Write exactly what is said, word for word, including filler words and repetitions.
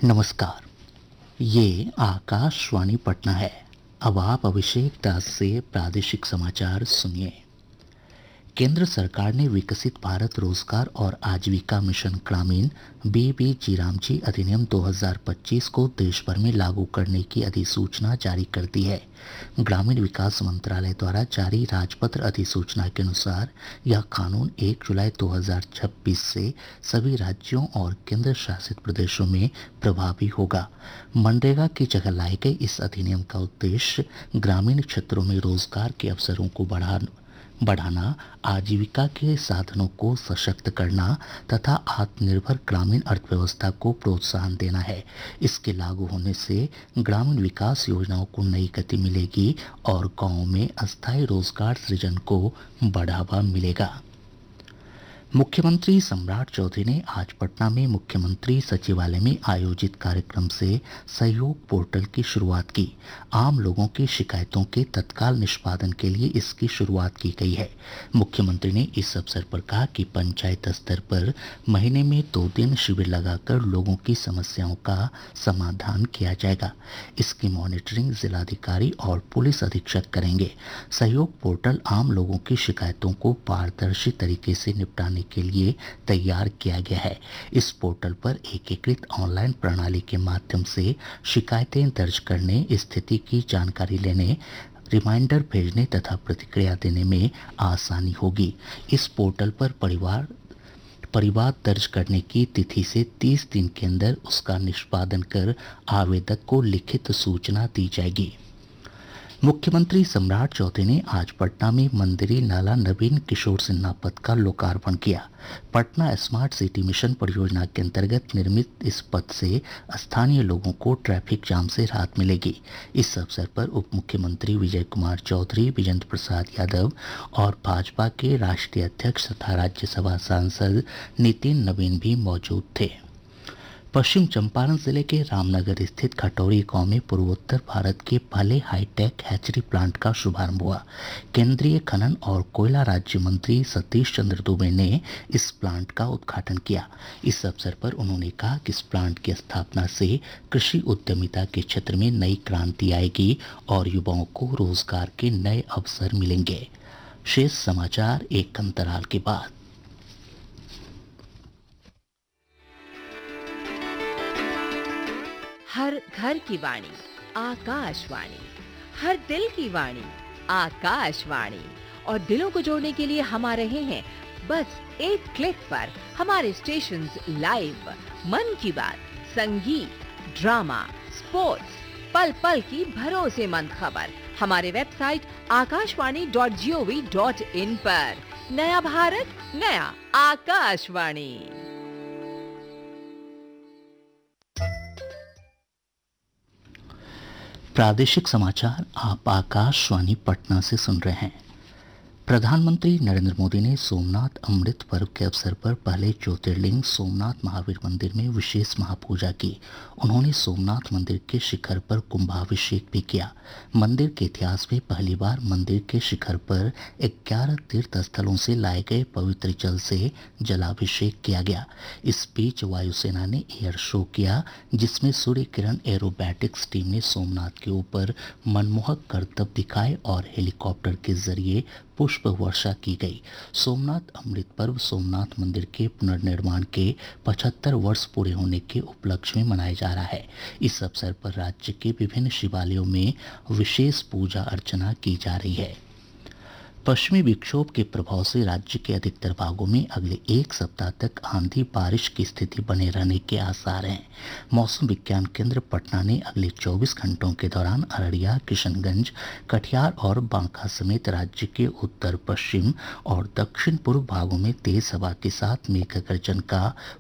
नमस्कार। ये आकाशवाणी पटना है। अब आप अभिषेक दास से प्रादेशिक समाचार सुनिए। केंद्र सरकार ने विकसित भारत रोजगार और आजीविका मिशन ग्रामीण बीबीजी रामजी अधिनियम दो हज़ार पच्चीस को देश भर में लागू करने की अधिसूचना जारी कर दी है। ग्रामीण विकास मंत्रालय द्वारा जारी राजपत्र अधिसूचना के अनुसार यह कानून एक जुलाई दो हज़ार छब्बीस से सभी राज्यों और केंद्र शासित प्रदेशों में प्रभावी होगा। मनरेगा की जगह लाई गई इस अधिनियम का उद्देश्य ग्रामीण क्षेत्रों में रोजगार के अवसरों को बढ़ाना बढ़ाना, आजीविका के साधनों को सशक्त करना तथा आत्मनिर्भर ग्रामीण अर्थव्यवस्था को प्रोत्साहन देना है। इसके लागू होने से ग्रामीण विकास योजनाओं को नई गति मिलेगी और गांवों में अस्थायी रोजगार सृजन को बढ़ावा मिलेगा। मुख्यमंत्री सम्राट चौधरी ने आज पटना में मुख्यमंत्री सचिवालय में आयोजित कार्यक्रम से सहयोग पोर्टल की शुरुआत की। आम लोगों की शिकायतों के तत्काल निष्पादन के लिए इसकी शुरुआत की गई है। मुख्यमंत्री ने इस अवसर पर कहा कि पंचायत स्तर पर महीने में दो दिन शिविर लगाकर लोगों की समस्याओं का समाधान किया जाएगा। इसकी मॉनिटरिंग जिलाधिकारी और पुलिस अधीक्षक करेंगे। सहयोग पोर्टल आम लोगों की शिकायतों को पारदर्शी तरीके से निपटाने के लिए तैयार किया गया है। इस पोर्टल पर एकीकृत ऑनलाइन प्रणाली के माध्यम से शिकायतें दर्ज करने, स्थिति की जानकारी लेने, रिमाइंडर भेजने तथा प्रतिक्रिया देने में आसानी होगी। इस पोर्टल पर परिवार परिवाद दर्ज करने की तिथि से तीस दिन के अंदर उसका निष्पादन कर आवेदक को लिखित सूचना दी जाएगी। मुख्यमंत्री सम्राट चौधरी ने आज पटना में मंदिरी नाला नवीन किशोर सिन्हा पथ का लोकार्पण किया। पटना स्मार्ट सिटी मिशन परियोजना के अंतर्गत निर्मित इस पथ से स्थानीय लोगों को ट्रैफिक जाम से राहत मिलेगी। इस अवसर पर उप मुख्यमंत्री विजय कुमार चौधरी, विजेंद्र प्रसाद यादव और भाजपा के राष्ट्रीय अध्यक्ष तथा राज्यसभा सांसद नितिन नवीन भी मौजूद थे। पश्चिम चंपारण जिले के रामनगर स्थित खटौरी गांव में पूर्वोत्तर भारत के पहले हाईटेक हैचरी प्लांट का शुभारंभ हुआ। केंद्रीय खनन और कोयला राज्य मंत्री सतीश चंद्र दुबे ने इस प्लांट का उद्घाटन किया। इस अवसर पर उन्होंने कहा कि इस प्लांट की स्थापना से कृषि उद्यमिता के क्षेत्र में नई क्रांति आएगी और युवाओं को रोजगार के नए अवसर मिलेंगे। शेष समाचार एक अंतराल के बाद। हर घर की वाणी आकाशवाणी, हर दिल की वाणी आकाशवाणी। और दिलों को जोड़ने के लिए हम आ रहे हैं बस एक क्लिक पर। हमारे स्टेशन लाइव, मन की बात, संगीत, ड्रामा, स्पोर्ट्स, पल पल की भरोसेमंद खबर हमारे website Akashvani dot G O V dot in पर। नया भारत, नया आकाशवाणी। प्रादेशिक समाचार आप आकाशवाणी पटना से सुन रहे हैं। प्रधानमंत्री नरेंद्र मोदी ने सोमनाथ अमृत पर्व के अवसर पर पहले ज्योतिर्लिंग सोमनाथ महावीर मंदिर में विशेष महापूजा की। उन्होंने सोमनाथ मंदिर के शिखर पर कुंभाभिषेक भी किया। मंदिर के इतिहास में पहली बार मंदिर के शिखर पर ग्यारह तीर्थ स्थलों से लाए गए पवित्र जल से जलाभिषेक किया गया। इस बीच वायुसेना ने एयर शो किया, जिसमें सूर्य किरण एरोबैटिक्स टीम ने सोमनाथ के ऊपर मनमोहक करतब दिखाए और हेलीकॉप्टर के जरिए पुष्प वर्षा की गई। सोमनाथ अमृत पर्व सोमनाथ मंदिर के पुनर्निर्माण के पचहत्तर वर्ष पूरे होने के उपलक्ष्य में मनाया जा रहा है। इस अवसर पर राज्य के विभिन्न शिवालयों में विशेष पूजा अर्चना की जा रही है। पश्चिमी विक्षोभ के प्रभाव से राज्य के अधिकतर भागों में अगले एक सप्ताह तक आंधी बारिश की स्थिति बने रहने के आसार हैं। मौसम विज्ञान केंद्र पटना ने अगले चौबीस घंटों के दौरान अररिया, किशनगंज, कटिहार और बांका समेत राज्य के उत्तर पश्चिम और दक्षिण पूर्व भागों में तेज हवा के साथ मेघ गर्जन का